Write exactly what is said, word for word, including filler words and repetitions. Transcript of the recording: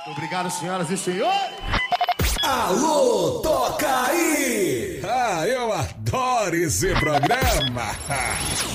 Obrigado, senhoras e senhores. Alô, toca aí! Ah, eu adoro esse programa!